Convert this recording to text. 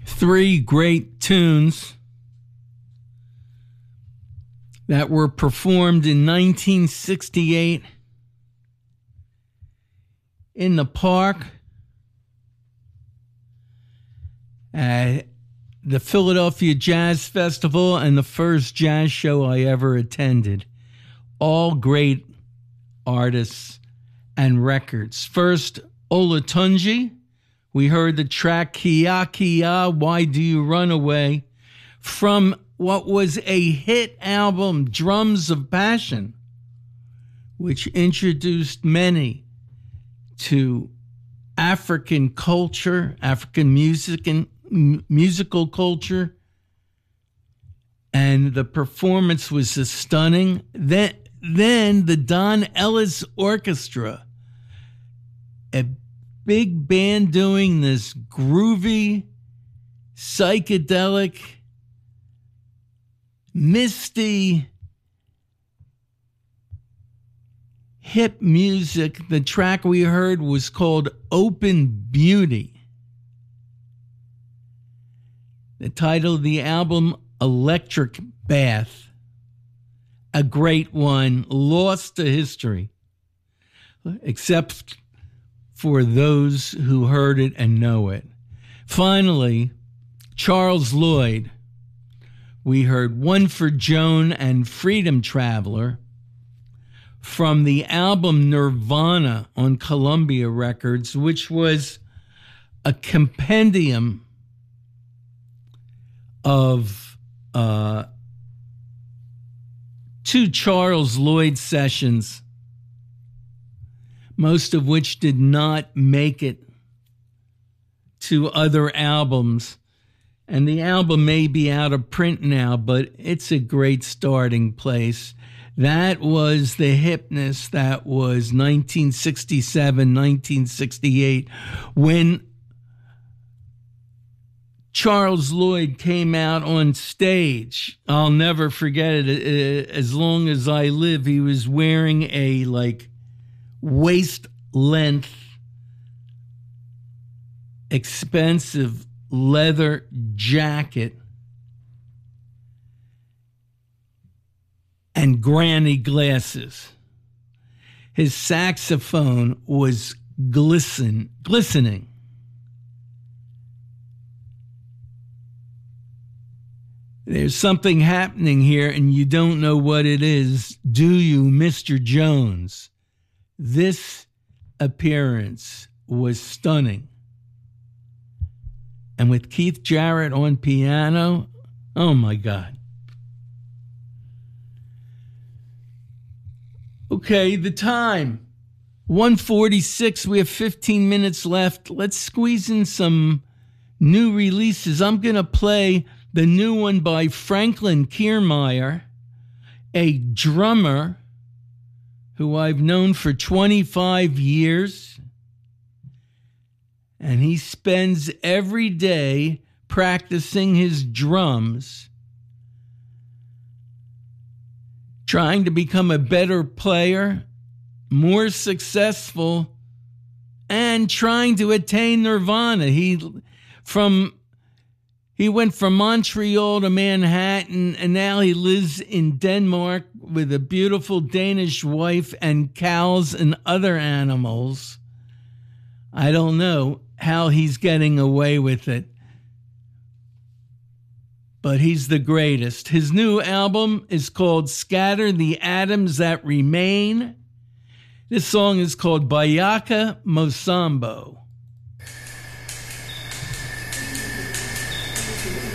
three great tunes that were performed in 1968 in the park at the Philadelphia Jazz Festival and the first jazz show I ever attended. All great artists and records. First, Olatunji. We heard the track Kia Kia, Why Do You Run Away, from what was a hit album, Drums of Passion, which introduced many to African culture, African music and musical culture, and the performance was stunning. Then the Don Ellis Orchestra, a big band doing this groovy, psychedelic, misty, hip music. The track we heard was called Open Beauty. The title of the album, Electric Bath. A great one, lost to history, except for those who heard it and know it. Finally, Charles Lloyd. We heard One for Joan and Freedom Traveler from the album Nirvana on Columbia Records, which was a compendium of two Charles Lloyd sessions, most of which did not make it to other albums. And the album may be out of print now, but it's a great starting place. That was the hipness that was 1967, 1968, when Charles Lloyd came out on stage. I'll never forget it. As long as I live, he was wearing a waist length, expensive leather jacket and granny glasses. His saxophone was glistening. There's something happening here and you don't know what it is, do you, Mr. Jones? This appearance was stunning. And with Keith Jarrett on piano, oh my God. Okay, the time, 1:46. We have 15 minutes left. Let's squeeze in some new releases. I'm going to play the new one by Franklin Kiermaier, a drummer who I've known for 25 years. And he spends every day practicing his drums, trying to become a better player, more successful, and trying to attain nirvana. He went from Montreal to Manhattan, and now he lives in Denmark with a beautiful Danish wife and cows and other animals. I don't know how he's getting away with it, but he's the greatest. His new album is called Scatter the Atoms That Remain. This song is called Bayaka Mosambo.